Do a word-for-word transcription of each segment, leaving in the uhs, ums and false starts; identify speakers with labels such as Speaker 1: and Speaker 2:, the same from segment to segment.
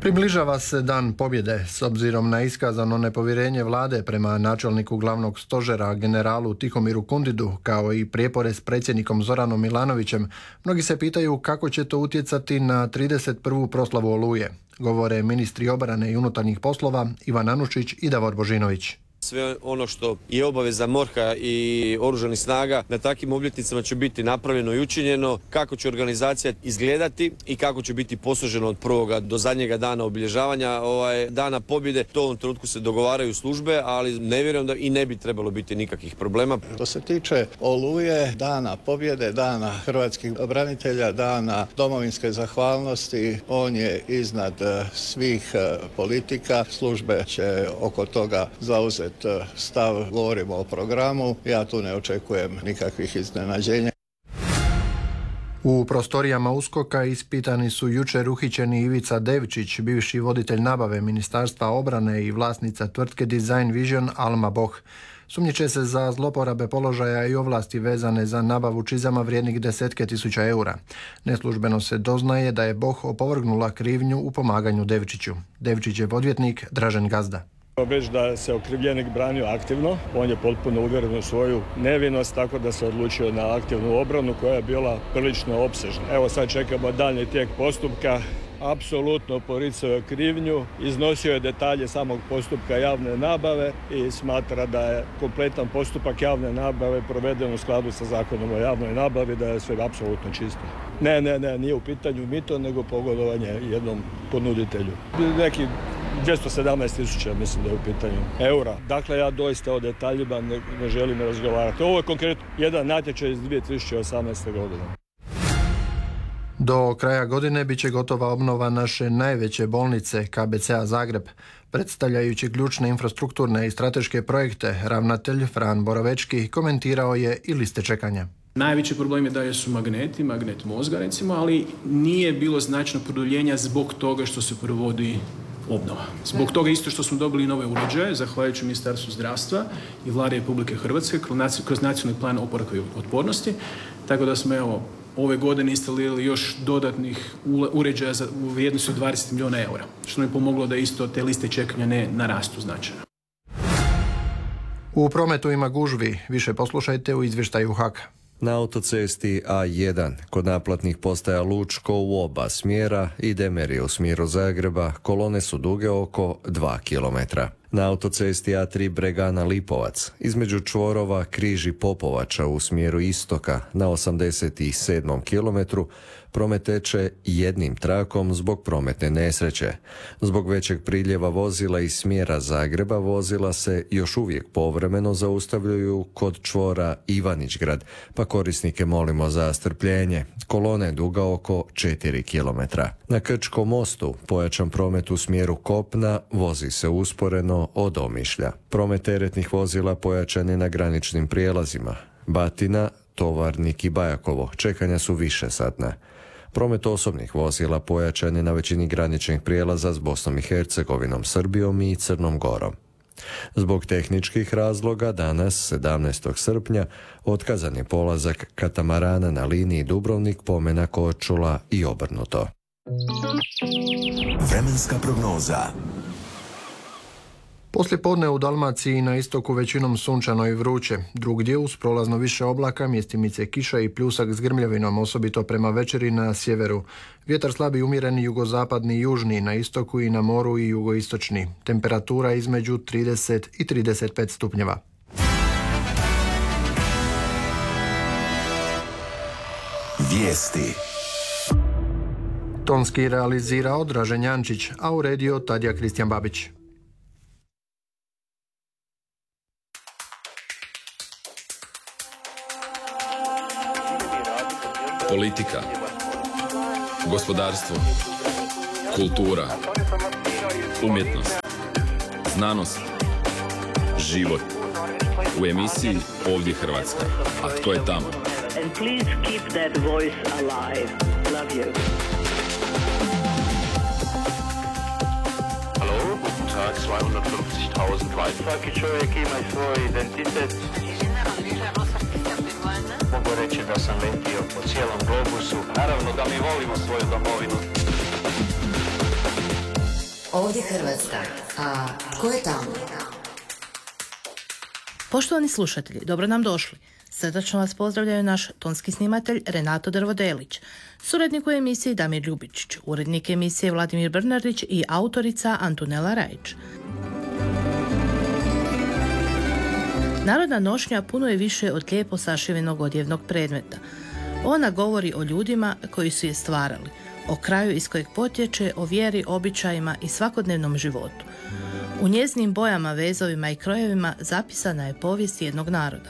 Speaker 1: Približava se dan pobjede. S obzirom na iskazano nepovjerenje vlade prema načelniku glavnog stožera generalu Tihomiru Kundidu, kao i prijepore s predsjednikom Zoranom Milanovićem, mnogi se pitaju kako će to utjecati na trideset prvu proslavu Oluje. Govore ministri obrane i unutarnjih poslova Ivan Anušić i Davor Božinović.
Speaker 2: Sve ono što je obaveza MORH-a i oružanih snaga na takvim obljetnicama će biti napravljeno i učinjeno, kako će organizacija izgledati i kako će biti posloženo od prvoga do zadnjega dana obilježavanja ovaj, dana pobjede. To u ovom trenutku se dogovaraju službe, ali ne vjerujem da i ne bi trebalo biti nikakvih problema.
Speaker 3: Što se tiče Oluje, dana pobjede, dana hrvatskih branitelja, dana domovinske zahvalnosti, on je iznad svih politika. Službe će oko toga zauzeti stav, govorimo o programu, ja tu ne očekujem nikakvih iznenađenja.
Speaker 1: U prostorijama USKOK-a ispitani su jučer uhićeni Ivica Devčić, bivši voditelj nabave Ministarstva obrane i vlasnica tvrtke Design Vision Alma Boh. Sumnjiče se za zloporabe položaja i ovlasti vezane za nabavu čizama vrijednih desetke tisuća eura. Neslužbeno se doznaje da je Boh opovrgnula krivnju u pomaganju Devčiću. Devčićev odvjetnik Dražen Gazda.
Speaker 4: Već da se okrivljenik branio aktivno, on je potpuno uvjeren u svoju nevinost, tako da se odlučio na aktivnu obranu koja je bila prilično opsežna. Evo sad čekamo daljnji tijek postupka. Apsolutno poricao je krivnju, iznosio je detalje samog postupka javne nabave i smatra da je kompletan postupak javne nabave proveden u skladu sa zakonom o javnoj nabavi, da je sve apsolutno čisto. Ne, ne, ne, nije u pitanju mito, nego pogodovanje jednom ponuditelju. Neki dvjesto sedamnaest tisuća mislim da je u pitanju eura. Dakle, ja doista o detaljima ne, ne želim razgovarati. Ovo je konkretno jedan natječaj iz dvije tisuće osamnaeste. godine.
Speaker 1: Do kraja godine bit će gotova obnova naše najveće bolnice K B C-a Zagreb. Predstavljajući ključne infrastrukturne i strateške projekte, ravnatelj Fran Borovečki komentirao je i liste čekanja.
Speaker 5: Najveći problem je da su magneti, magnet mozga recimo, ali nije bilo značajno produljenja zbog toga što se provodi obnova. Zbog toga isto što smo dobili nove uređaje, zahvaljujući Ministarstvu zdravstva i Vlade Republike Hrvatske kroz nacionalni plan oporavka i otpornosti, tako da smo evo ove godine instalirali još dodatnih uređaja za, u vrijednosti od dvadeset milijuna eura, što nam je pomoglo da isto te liste čekanja ne narastu značajno.
Speaker 1: U prometu ima gužvi, više poslušajte u izvještaju H A K.
Speaker 6: Na autocesti A jedan kod naplatnih postaja Lučko u oba smjera i Demeri u smjeru Zagreba kolone su duge oko dva kilometra. Na autocesti A tri Bregana Lipovac između čvorova Križ i Popovača u smjeru istoka na osamdeset sedmom kilometru promet teče jednim trakom zbog prometne nesreće. Zbog većeg priljeva vozila iz smjera Zagreba vozila se još uvijek povremeno zaustavljaju kod čvora Ivanićgrad, pa korisnike molimo za strpljenje. Kolona je duga oko četiri kilometra. Na Krčkom mostu pojačan promet u smjeru kopna vozi se usporeno od Omišlja. Promet teretnih vozila pojačan je na graničnim prijelazima. Batina, Tovarnik i Bajakovo čekanja su više satna. Promet osobnih vozila pojačan je na većini graničnih prijelaza s Bosnom i Hercegovinom, Srbijom i Crnom Gorom. Zbog tehničkih razloga danas, sedamnaestog srpnja, otkazan je polazak katamarana na liniji Dubrovnik-Pomena Korčula i obrnuto.
Speaker 7: Vremenska prognoza.
Speaker 1: Poslijepodne u Dalmaciji na istoku većinom sunčano i vruće. Drugdje uz prolazno više oblaka, mjestimice kiša i pljusak s grmljavinom, osobito prema večeri na sjeveru. Vjetar slabi umjereni jugozapadni i južni, na istoku i na moru i jugoistočni. Temperatura između trideset i trideset pet stupnjeva.
Speaker 7: Vijesti.
Speaker 1: Tonski realizirao Dražen Jančić, a uredio Tadija Kristijan Babić.
Speaker 8: Politika, gospodarstvo, kultura, umjetnost, znanost, život. U emisiji Ovdje Hrvatska. A tko je tamo?
Speaker 9: And please keep that voice alive. Love you.
Speaker 10: Hallo, guten Tag, zweihundertfünfzigtausend Waldfrage. Čovjek ima svoj identitet. Mogu reći da sam letio po cijelom globusu. Naravno da mi volimo svoju domovinu.
Speaker 11: Ovdje Hrvatska, a ko je tamo?
Speaker 12: Poštovani slušatelji, dobro nam došli. Srdačno vas pozdravljaju naš tonski snimatelj Renato Drvodelić, suradnik u emisiji Damir Ljubičić, urednik emisije Vladimir Brnardić i autorica Antonela Rajić. Narodna nošnja puno je više od lijepo sašivenog odjevnog predmeta. Ona govori o ljudima koji su je stvarali, o kraju iz kojeg potječe, o vjeri, običajima i svakodnevnom životu. U njezinim bojama, vezovima i krojevima zapisana je povijest jednog naroda.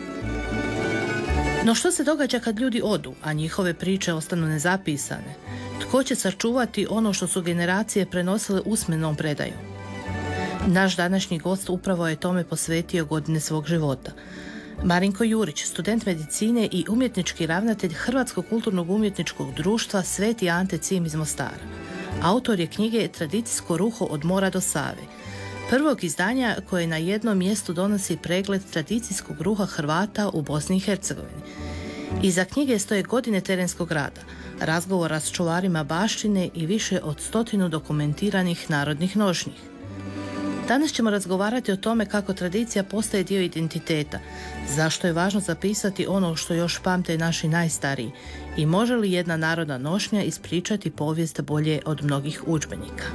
Speaker 12: No što se događa kad ljudi odu, a njihove priče ostanu nezapisane? Tko će sačuvati ono što su generacije prenosile usmenom predaju? Naš današnji gost upravo je tome posvetio godine svog života. Marinko Jurić, student medicine i umjetnički ravnatelj Hrvatskog kulturnog umjetničkog društva Sveti Ante Cim iz Mostara. Autor je knjige Tradicijsko ruho od mora do Save, prvog izdanja koje na jednom mjestu donosi pregled tradicijskog ruha Hrvata u Bosni i Hercegovini. Iza knjige stoje godine terenskog rada, razgovora s čuvarima baštine i više od stotinu dokumentiranih narodnih nošnji. Danas ćemo razgovarati o tome kako tradicija postaje dio identiteta, zašto je važno zapisati ono što još pamte naši najstariji i može li jedna narodna nošnja ispričati povijest bolje od mnogih udžbenika.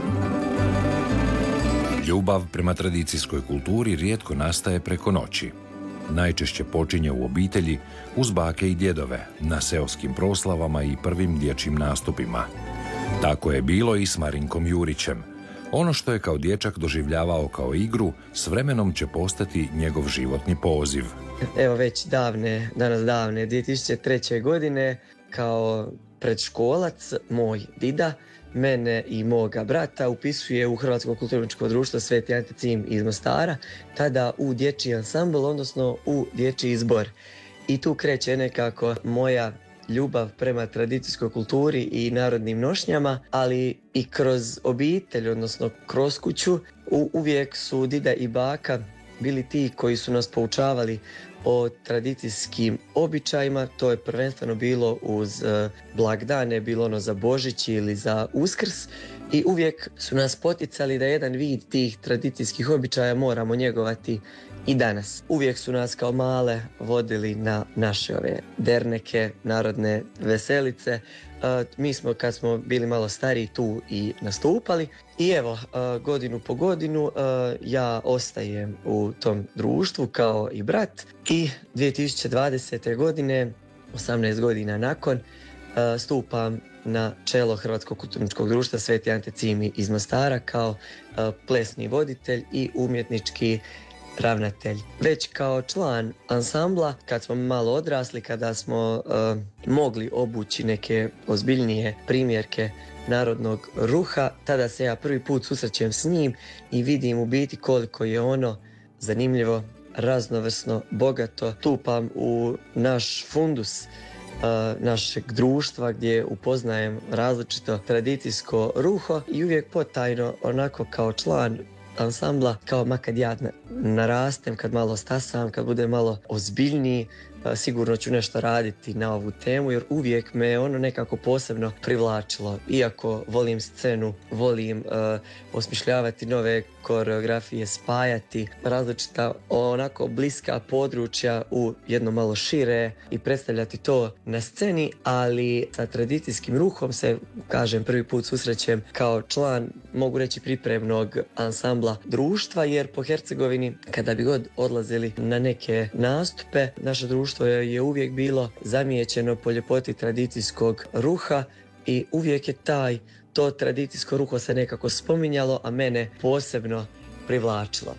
Speaker 13: Ljubav prema tradicijskoj kulturi rijetko nastaje preko noći. Najčešće počinje u obitelji, uz bake i djedove, na seoskim proslavama i prvim dječjim nastupima. Tako je bilo i s Marinkom Jurićem. Ono što je kao dječak doživljavao kao igru, s vremenom će postati njegov životni poziv.
Speaker 14: Evo već davne, danas davne, dvije tisuće treće. godine, kao predškolac, moj dida, mene i moga brata upisuje u Hrvatsko kulturno društvo Sveti Ante Cim iz Mostara, tada u dječji ansambl, odnosno u dječji zbor. I tu kreće nekako moja ljubav prema tradicijskoj kulturi i narodnim nošnjama, ali i kroz obitelj, odnosno kroz kuću, u, uvijek su dida i baka bili ti koji su nas poučavali o tradicijskim običajima. To je prvenstveno bilo uz uh, blagdane, bilo ono za Božić ili za Uskrs, i uvijek su nas poticali da jedan vid tih tradicijskih običaja moramo njegovati i danas. Uvijek su nas kao male vodili na naše ove derneke, narodne veselice. Uh, mi smo, kad smo bili malo stariji, tu i nastupali. I evo, uh, godinu po godinu uh, ja ostajem u tom društvu kao i brat. I dvije tisuće dvadesete. godine, osamnaest godina nakon, uh, stupam na čelo Hrvatskog kulturničkog društva Sveti Ante Cim iz Mostara kao uh, plesni voditelj i umjetnički ravnatelj. Već kao član ansambla, kad smo malo odrasli, kada smo uh, mogli obući neke ozbiljnije primjerke narodnog ruha, tada se ja prvi put susrećem s njim i vidim u biti koliko je ono zanimljivo, raznovrsno, bogato. Stupam u naš fundus uh, našeg društva gdje upoznajem različito tradicijsko ruho i uvijek potajno, onako kao član ansambla, kao ma kad ja narastem, kad malo stasam, kad budem malo ozbiljniji, sigurno ću nešto raditi na ovu temu, jer uvijek me ono nekako posebno privlačilo. Iako volim scenu, volim uh, osmišljavati nove koreografije, spajati različita onako bliska područja u jedno malo šire i predstavljati to na sceni, ali sa tradicijskim ruhom se, kažem, prvi put susrećem kao član, mogu reći, pripremnog ansambla društva, jer po Hercegovini, kada bi god odlazili na neke nastupe, naše društvo je uvijek bilo zamijećeno po ljepoti tradicijskog ruha i uvijek je taj, to tradicijsko ruho se nekako spominjalo, a mene posebno privlačilo.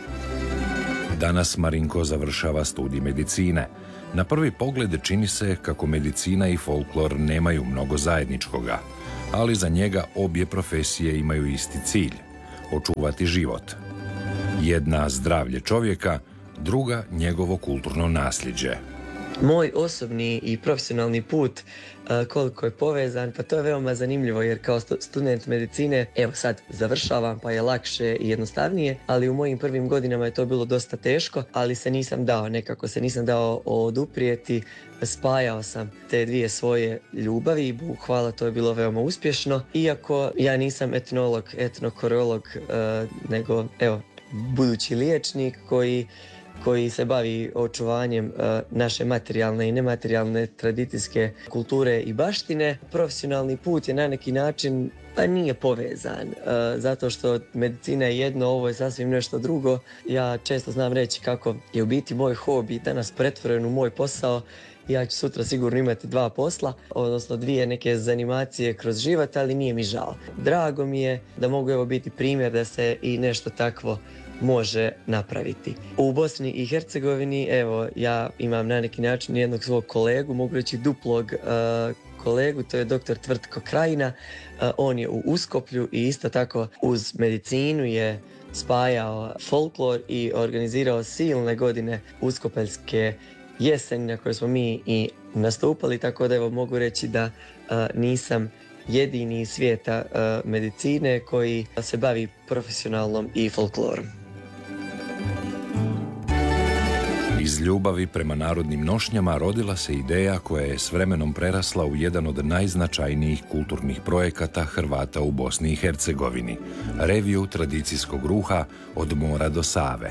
Speaker 13: Danas Marinko završava studij medicine. Na prvi pogled čini se kako medicina i folklor nemaju mnogo zajedničkoga, ali za njega obje profesije imaju isti cilj – očuvati život. Jedna zdravlje čovjeka, druga njegovo kulturno nasljeđe.
Speaker 14: Moj osobni i profesionalni put koliko je povezan, pa to je veoma zanimljivo jer kao student medicine, evo sad završavam pa je lakše i jednostavnije, ali u mojim prvim godinama je to bilo dosta teško, ali se nisam dao, nekako se nisam dao oduprijeti, spajao sam te dvije svoje ljubavi i Bogu hvala to je bilo veoma uspješno, iako ja nisam etnolog, etnokoreolog, nego evo budući liječnik koji koji se bavi očuvanjem uh, naše materijalne i nematerijalne tradicijske kulture i baštine. Profesionalni put je na neki način pa nije povezan, uh, zato što medicina je jedno, ovo je sasvim nešto drugo. Ja često znam reći kako je u biti moj hobi danas pretvoren u moj posao. Ja ću sutra sigurno imati dva posla, odnosno dvije neke zanimacije kroz život, ali nije mi žao. Drago mi je da mogu evo biti primjer da se i nešto takvo može napraviti. U Bosni i Hercegovini, evo, ja imam na neki način jednog svog kolegu, mogu reći duplog uh, kolegu, to je doktor Tvrtko Krajina. Uh, on je u Uskoplju i isto tako uz medicinu je spajao folklor i organizirao silne godine uskopeljske jeseni na kojoj smo mi i nastupali, tako da evo mogu reći da uh, nisam jedini iz svijeta uh, medicine koji se bavi profesionalnom i folklorom.
Speaker 13: Iz ljubavi prema narodnim nošnjama rodila se ideja koja je s vremenom prerasla u jedan od najznačajnijih kulturnih projekata Hrvata u Bosni i Hercegovini, reviju tradicijskog ruha Od mora do Save.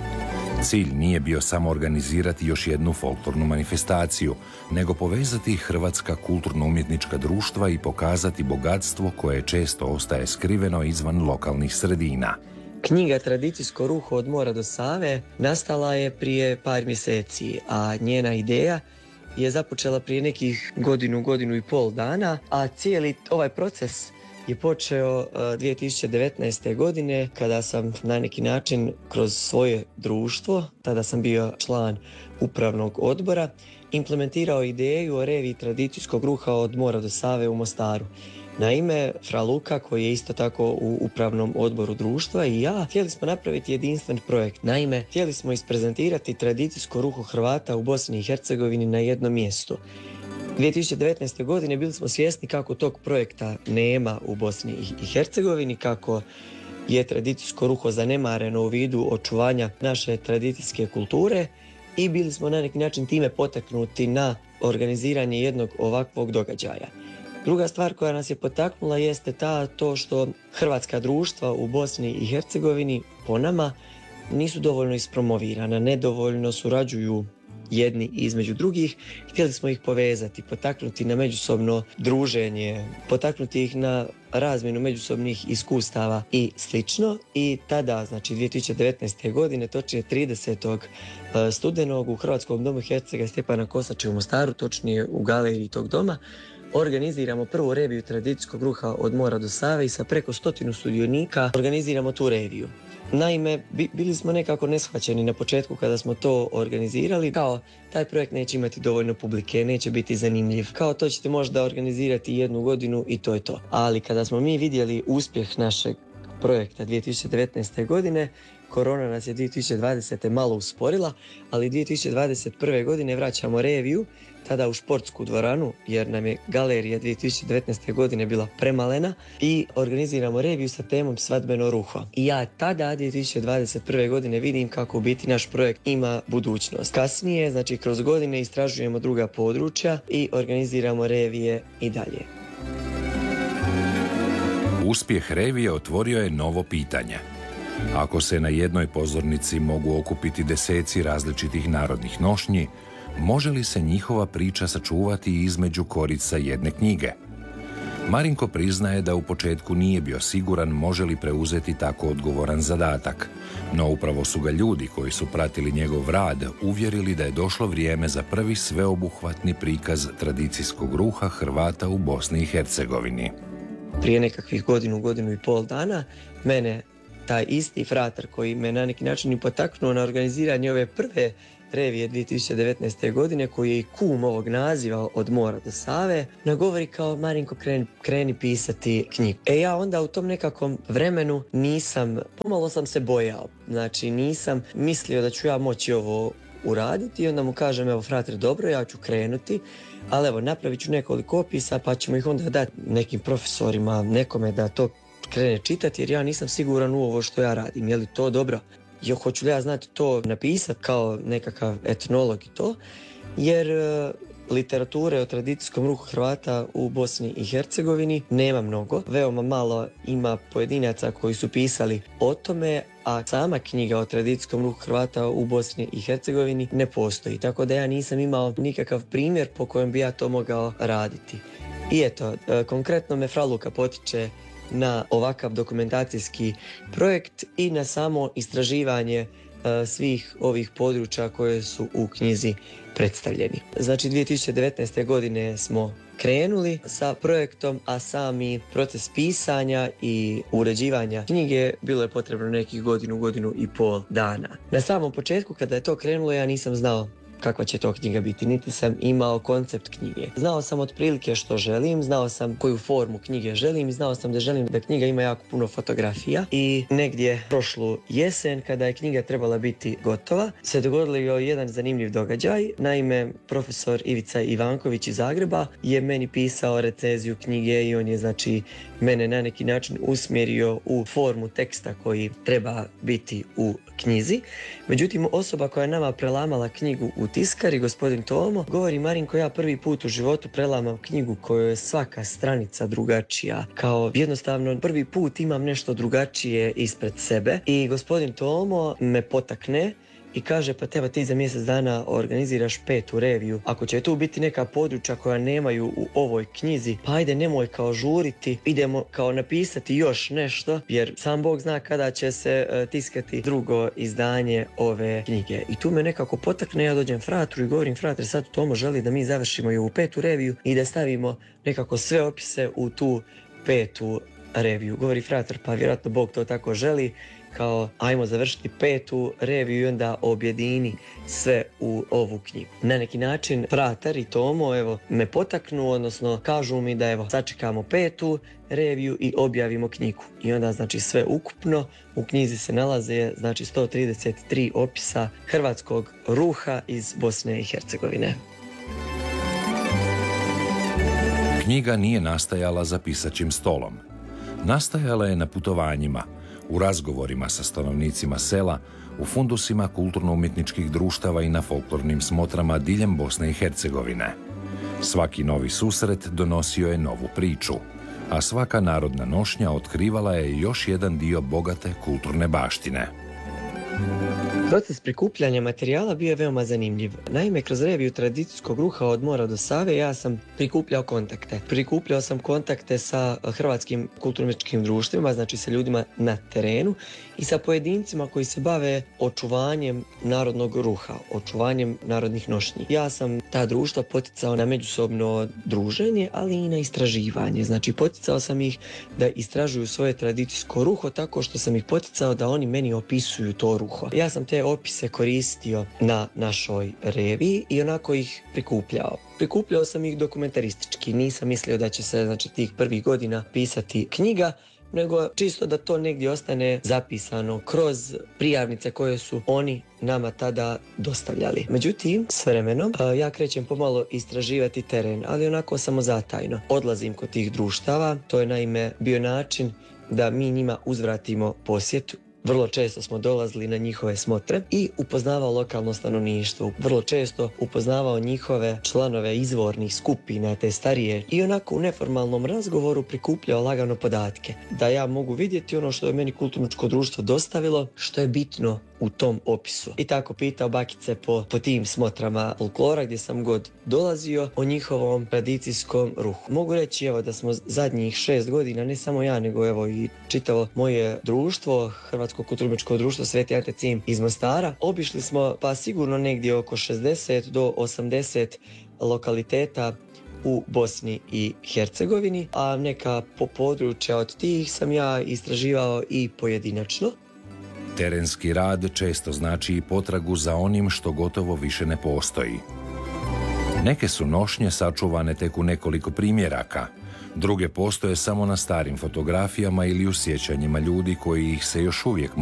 Speaker 13: Cilj nije bio samo organizirati još jednu folklornu manifestaciju, nego povezati hrvatska kulturno-umjetnička društva i pokazati bogatstvo koje često ostaje skriveno izvan lokalnih sredina.
Speaker 14: Knjiga Tradicijsko ruho Od mora do Save nastala je prije par mjeseci, a njena ideja je započela prije nekih godinu, godinu i pol dana, a cijeli ovaj proces je počeo uh, dvije tisuće devetnaeste. godine kada sam na neki način kroz svoje društvo, tada sam bio član upravnog odbora, implementirao ideju o reviji tradicijskog ruha Od mora do Save u Mostaru. Naime, Fra Luka, koji je isto tako u upravnom odboru društva, i ja htjeli smo napraviti jedinstven projekt. Naime, htjeli smo isprezentirati tradicijsko ruho Hrvata u Bosni i Hercegovini na jednom mjestu. dvije tisuće devetnaeste. godine bili smo svjesni kako tog projekta nema u Bosni i Hercegovini, kako je tradicijsko ruho zanemareno u vidu očuvanja naše tradicijske kulture i bili smo na neki način time potaknuti na organiziranje jednog ovakvog događaja. Druga stvar koja nas je potaknula jeste ta to što hrvatska društva u Bosni i Hercegovini po nama nisu dovoljno ispromovirana, nedovoljno surađuju jedni između drugih. Htjeli smo ih povezati, potaknuti na međusobno druženje, potaknuti ih na razmjenu međusobnih iskustava i slično. I tada, znači dvije tisuće devetnaeste. godine, točnije tridesetog studenog u Hrvatskom domu Hercega Stjepana Kosače u Mostaru, točnije u galeriji tog doma, organiziramo prvu reviju tradicijskog ruha Od mora do Save i sa preko stotinu sudionika organiziramo tu reviju. Naime, bi, bili smo nekako neshvaćeni na početku kada smo to organizirali, kao taj projekt neće imati dovoljno publike, neće biti zanimljiv, kao to ćete možda organizirati jednu godinu i to je to. Ali kada smo mi vidjeli uspjeh našeg projekta dvije tisuće devetnaeste. godine, korona nas je dvije tisuće dvadesete. malo usporila, ali dvije tisuće dvadeset prve. godine vraćamo reviju, tada u športsku dvoranu, jer nam je galerija dvije tisuće devetnaeste. godine bila premalena, i organiziramo reviju sa temom Svadbeno ruho. I ja tada, dvije tisuće dvadeset prve. godine, vidim kako u biti naš projekt ima budućnost. Kasnije, znači kroz godine, istražujemo druga područja i organiziramo revije i dalje.
Speaker 13: Uspjeh revije otvorio je novo pitanje. Ako se na jednoj pozornici mogu okupiti deseci različitih narodnih nošnji, može li se njihova priča sačuvati između korica jedne knjige? Marinko priznaje da u početku nije bio siguran može li preuzeti tako odgovoran zadatak, no upravo su ga ljudi koji su pratili njegov rad uvjerili da je došlo vrijeme za prvi sveobuhvatni prikaz tradicijskog ruha Hrvata u Bosni i Hercegovini.
Speaker 14: Prije nekakvih godinu, godinu i pol dana, mene taj isti fratar koji me na neki način i potaknuo na organiziranje ove prve revije dvije tisuće devetnaeste. godine, koji je i kum ovog naziva Od mora do Save, nagovori kao Marinko kreni, kreni pisati knjigu. E ja onda u tom nekakvom vremenu nisam, pomalo sam se bojao, znači nisam mislio da ću ja moći ovo uraditi i onda mu kažem, evo frater, dobro, ja ću krenuti, ali evo napravit ću nekoliko opisa pa ćemo ih onda dati nekim profesorima, nekome da to krene čitati jer ja nisam siguran u ovo što ja radim, je li to dobro? Jo, hoću li ja znati to napisati kao nekakav etnolog i to, jer e, literature o tradicijskom ruhu Hrvata u Bosni i Hercegovini nema mnogo. Veoma malo ima pojedinaca koji su pisali o tome, a sama knjiga o tradicijskom ruhu Hrvata u Bosni i Hercegovini ne postoji. Tako da ja nisam imao nikakav primjer po kojem bi ja to mogao raditi. I eto, e, konkretno me Fraluka potiče na ovakav dokumentacijski projekt i na samo istraživanje e, svih ovih područja koje su u knjizi predstavljeni. Znači dvije tisuće devetnaeste. godine smo krenuli sa projektom, a sami proces pisanja i uređivanja knjige bilo je potrebno nekih godinu, godinu i pol dana. Na samom početku kada je to krenulo ja nisam znao kakva će to knjiga biti, niti sam imao koncept knjige. Znao sam otprilike što želim, znao sam koju formu knjige želim i znao sam da želim da knjiga ima jako puno fotografija i negdje prošlu jesen kada je knjiga trebala biti gotova se dogodilo jedan zanimljiv događaj. Naime, profesor Ivica Ivanković iz Zagreba je meni pisao recenziju knjige i on je znači mene na neki način usmjerio u formu teksta koji treba biti u knjizi. Međutim, osoba koja je nama prelamala knjigu u tiskari, gospodin Tomo, govori: Marinko, ja prvi put u životu prelamam knjigu kojoj je svaka stranica drugačija. Kao jednostavno prvi put imam nešto drugačije ispred sebe. I gospodin Tomo me potakne i kaže: pa teba ti za mjesec dana organiziraš petu reviju. Ako će tu biti neka područja koja nemaju u ovoj knjizi, pa ajde nemoj kao žuriti, idemo kao napisati još nešto, jer sam Bog zna kada će se uh, tiskati drugo izdanje ove knjige. I tu me nekako potakne, ja dođem fratru i govorim: frater, sad Tomo želi da mi završimo i ovu petu reviju i da stavimo nekako sve opise u tu petu reviju. Govori frater: pa vjerojatno Bog to tako želi, kao ajmo završiti petu reviju i onda objedini sve u ovu knjigu. Na neki način fratar i Tomo evo me potaknu, odnosno kažu mi da evo sačekamo petu reviju i objavimo knjigu. I onda znači sve ukupno u knjizi se nalaze znači sto trideset tri opisa hrvatskog ruha iz Bosne i Hercegovine.
Speaker 13: Knjiga nije nastajala za pisaćim stolom. Nastajala je na putovanjima, u razgovorima sa stanovnicima sela, u fundusima kulturno-umjetničkih društava i na folklornim smotrama diljem Bosne i Hercegovine. Svaki novi susret donosio je novu priču, a svaka narodna nošnja otkrivala je još jedan dio bogate kulturne baštine.
Speaker 14: Proces prikupljanja materijala bio je veoma zanimljiv. Naime, kroz reviju tradicijskog ruha od mora do Save ja sam prikupljao kontakte. Prikupljao sam kontakte sa hrvatskim kulturno-umjetničkim društvima, znači sa ljudima na terenu i sa pojedincima koji se bave očuvanjem narodnog ruha, očuvanjem narodnih nošnji. Ja sam ta društva poticao na međusobno druženje, ali i na istraživanje. Znači, poticao sam ih da istražuju svoje tradicijsko ruho tako što sam ih poticao da oni meni opisuju to ruho. Ja sam te opise koristio na našoj reviji i onako ih prikupljao. Prikupljao sam ih dokumentaristički, nisam mislio da će se znači tih prvih godina pisati knjiga, nego čisto da to negdje ostane zapisano kroz prijavnice koje su oni nama tada dostavljali. Međutim, s vremenom ja krećem pomalo istraživati teren, ali onako samozatajno. Odlazim kod tih društava, to je naime bio način da mi njima uzvratimo posjetu. Vrlo često smo dolazili na njihove smotre i upoznavao lokalno stanovništvo. Vrlo često upoznavao njihove članove izvornih skupina, te starije, i onako u neformalnom razgovoru prikupljao lagano podatke. Da ja mogu vidjeti ono što je meni kulturno društvo dostavilo, što je bitno u tom opisu. I tako pitao bakice po, po tim smotrama folklora gdje sam god dolazio o njihovom tradicijskom ruhu. Mogu reći evo da smo zadnjih šest godina, ne samo ja, nego evo i čitavo moje društvo, Hrvatsko kulturno društvo Sveti Ante Cim iz Mostara, obišli smo pa sigurno negdje oko šezdeset do osamdeset lokaliteta u Bosni i Hercegovini, a neka po područja od tih sam ja istraživao i pojedinačno.
Speaker 13: Terenski rad često znači i potragu za onim što gotovo više ne postoji. Neke su nošnje sačuvane tek u nekoliko primjeraka, druge postoje samo na starim fotografijama ili u sjećanjima ljudi koji ih se još uvijek